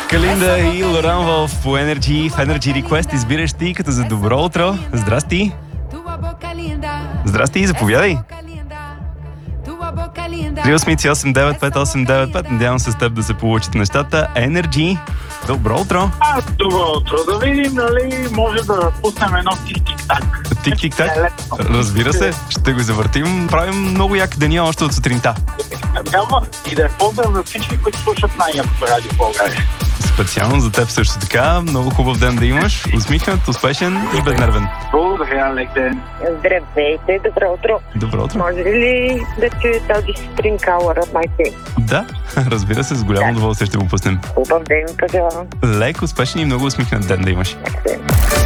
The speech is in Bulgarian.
Калинда и Лоран в Energy. В Energy Request избираш ти като за добро утро. Здрасти! Здрасти и заповядай! 388-895-895. Надявам се с теб да се получат нещата. Energy. Добро утро! Добро утро. Да видим, нали, може да пуснем едно тик-тик-так. Тик-тик-так? Разбира се, ще го завъртим. Правим много як деня още от сутринта. Няма и да е поздрав за всички, които слушат най-якото радио в България. Специално за теб също така. Много хубав ден да имаш. Усмихнат, успешен и безнервен. Благодаря, лек ден. Здравейте, добро утро. Добро утро. Може ли да чуете този Spring Hour от My Да, разбира се, с голямо удоволствие ще го пуснем. Хубав ден, пожелавам. Лек, успешен и много усмихнат ден да имаш. Merci.